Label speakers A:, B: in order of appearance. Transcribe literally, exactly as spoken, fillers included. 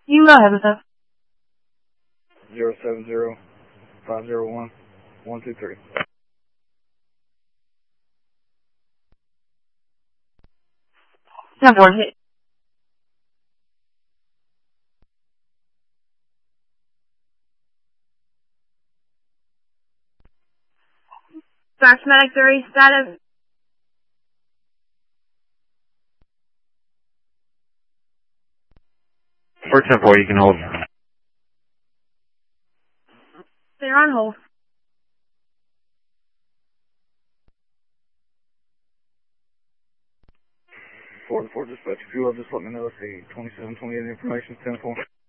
A: You can go ahead with that.
B: Zero seven zero five zero one one two three.
A: ten four, hit. Fax medic three, status.
C: For ten four, you can hold.
A: They're on hold.
B: four to four dispatch, if you will, just let me know if the twenty-seven twenty-eight information is ten four.